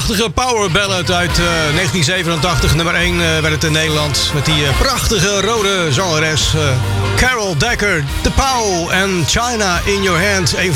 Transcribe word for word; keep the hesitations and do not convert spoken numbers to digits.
prachtige power ballad uit uh, negentien zevenentachtig. Nummer één uh, werd het in Nederland. Met die uh, prachtige rode zangeres uh, Carol Decker. The Pow en China in Your Hand. Een